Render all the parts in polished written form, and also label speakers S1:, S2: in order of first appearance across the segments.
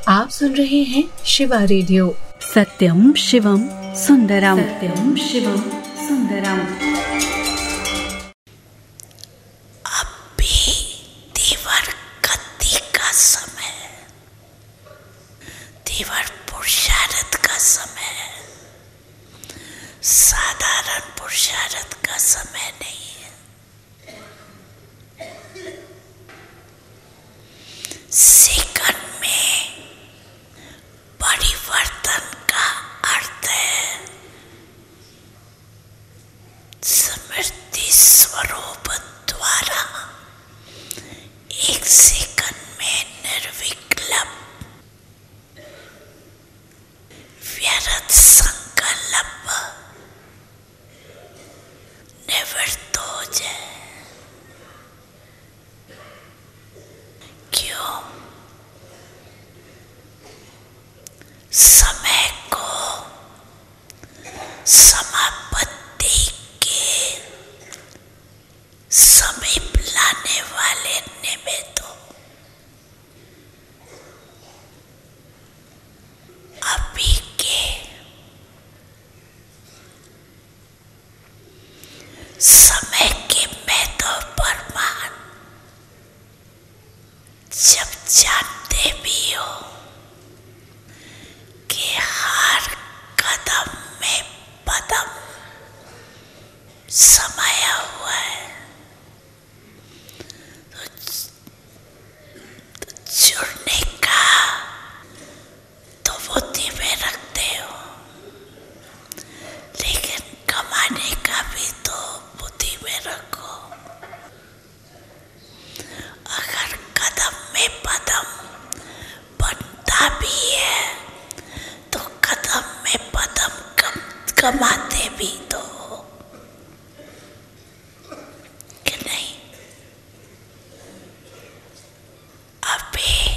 S1: आप सुन रहे हैं शिवा रेडियो।
S2: सत्यम शिवम सुंदरम, सत्यम शिवम सुंदरम।
S3: अब भी देवर गति का समय, देवर पुरुषार्थ का समय, साधारण पुरुषार्थ का समय नहीं है। सेकंड में परिवर्तन का अर्थ है स्मृति स्वरूप द्वारा एक सेकंड में निर्विकल्प व्यर्थ संकल्प निवृत्त हो जाए। क्यों? समय को समापत्ति के समीप लाने वाले निमित्तों अभी के समय के महत्व पर मान जब जानते भी हो कि हर कदम में पदम समाया हुआ है, तो जुड़ने का तो बुद्धि में रखते हो, लेकिन कमाने का भी तो बुद्धि में रखो। अगर कदम में पदम बनता भी है तो कदम में पदम कमाते भी तो हो कि नहीं? अभी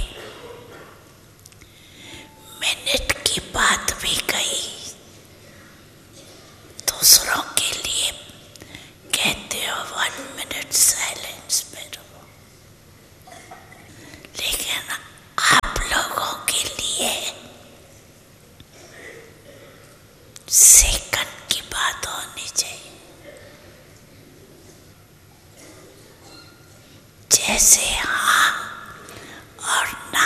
S3: मिनट की बात भी कही, दूसरों के लिए कहते हो 1 मिनट साइलेंस में रहो, लेकिन आप लोगों के लिए सेकंड की बात होनी चाहिए। जैसे हाँ और ना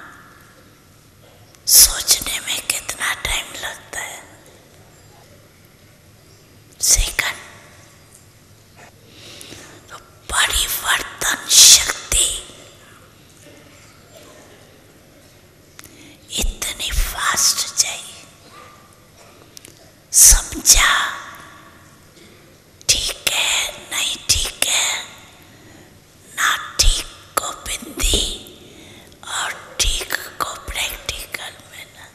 S3: सोचने में कितना टाइम लगता है, सेकंड। तो परिवर्तन शक्ति इतनी फास्ट चाहिए। समझा? ठीक है, नहीं ठीक है, ना ठीक को बिंदी और ठीक को प्रैक्टिकल में ना।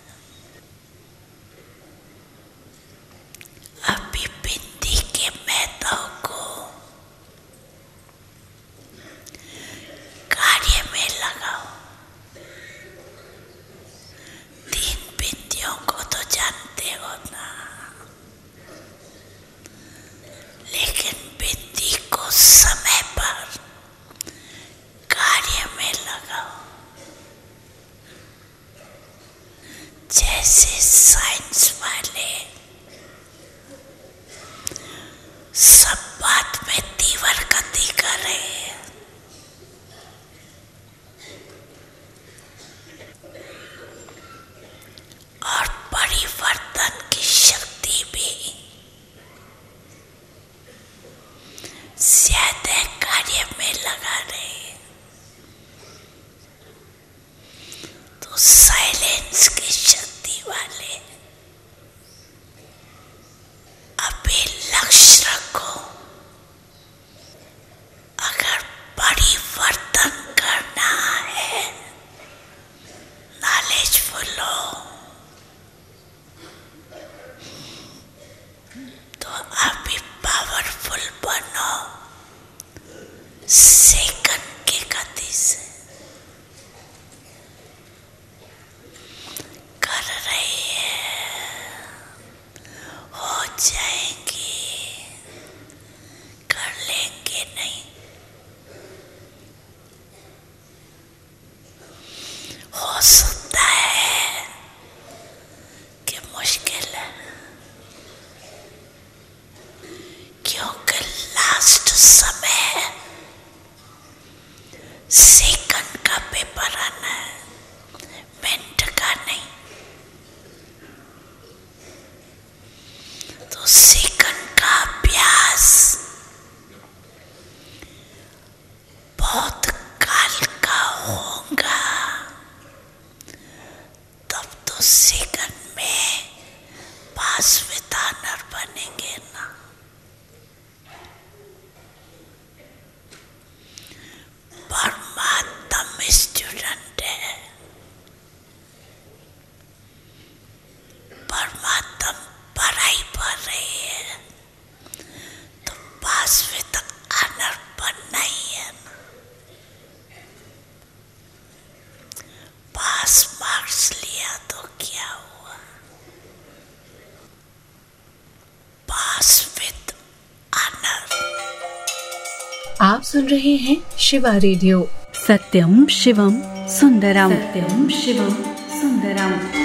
S3: अभी बिंदी के महत्व को कार्य में लगाओ। 3 बिंदियों को तो जानते हो ना, लेकिन बिंदी को समय पर कार्य में लगाओ। जैसे साइंस वाले सब बात में तीव्र गति कर रहे हैं, और परिवर्तन की शक्ति भी ज्यादा कार्य में लगा रहे हैं, तो साइलेंस की शक्ति वाले अभी लक्ष्य रखो। अगर परिवर्तन करना है, नॉलेजफुल हो, तो अभी पावरफुल बनो सेकंड की गति से। कर रही है, हो जाएंगी, कर लेंगे नहीं, हो सकता है तो सेकंड में पास विद ऑनर बनेंगे ना। परमात्मा स्टूडेंट है, परमात्मा पढ़ाई पढ़ रही है, तो पास विद ऑनर बनना ही है ना। पास मार्क्स लिया तो क्या हुआ, पास विद ऑनर।
S1: आप सुन रहे हैं शिवा रेडियो।
S2: सत्यम शिवम सुंदरम, सत्यम शिवम सुंदरम।